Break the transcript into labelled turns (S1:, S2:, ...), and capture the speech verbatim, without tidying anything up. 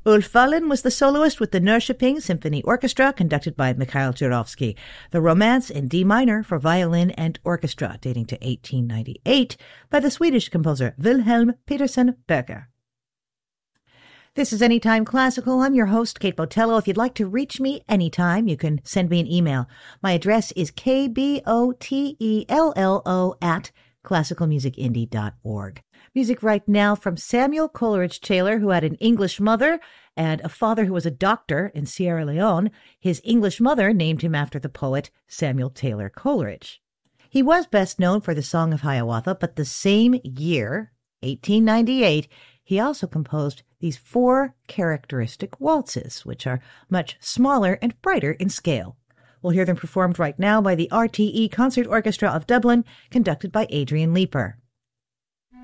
S1: Ulf Wallin was the soloist with the Norrköping Symphony Orchestra, conducted by Mikhail Jurovsky. The Romance in D minor for violin and orchestra, dating to eighteen ninety-eight, by the Swedish composer Wilhelm Petersson Berger. This is Anytime Classical. I'm your host, Kate Botello. If you'd like to reach me anytime, you can send me an email. My address is k b o t e l l o at classical music indie dot org. Music right now from Samuel Coleridge Taylor, who had an English mother and a father who was a doctor in Sierra Leone. His English mother named him after the poet Samuel Taylor Coleridge. He was best known for the Song of Hiawatha, but the same year, eighteen ninety-eight, he also composed these four characteristic waltzes, which are much smaller and brighter in scale. We'll hear them performed right now by the R T E Concert Orchestra of Dublin, conducted by Adrian Leeper.